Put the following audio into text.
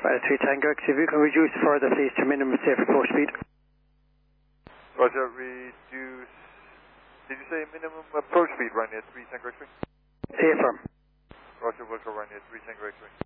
3 Tango, if you can reduce further please to minimum safe approach speed. Roger, reduce, did you say minimum approach speed, Ryanair 3 Tango X-ray? Affirm. Roger, Wilco, Ryanair 3 Tango X-ray.